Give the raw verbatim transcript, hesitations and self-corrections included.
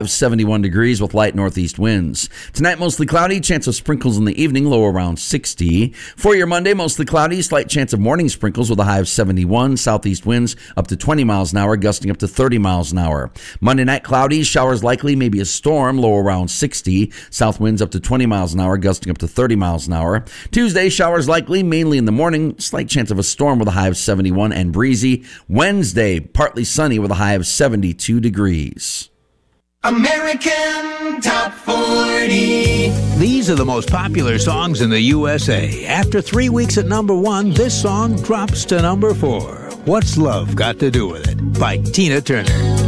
seventy-one degrees with light northeast winds. Tonight, mostly cloudy, chance of sprinkles in the evening, low around sixty. For your Monday, mostly cloudy, slight chance of morning sprinkles with a high of seventy-one. Southeast winds up to twenty miles an hour, gusting up to thirty miles an hour. Monday night, cloudy, showers likely, maybe a storm, low around sixty. South winds up to twenty miles an hour, gusting up to thirty miles an hour. Tuesday, showers likely, mainly in the morning, slight chance of a storm with a high of seventy-one and breezy. Wednesday, partly sunny with a high of seventy-two degrees. American Top forty. These are the most popular songs in the U S A. After three weeks at number one, this song drops to number four. What's Love Got to Do with It? By Tina Turner.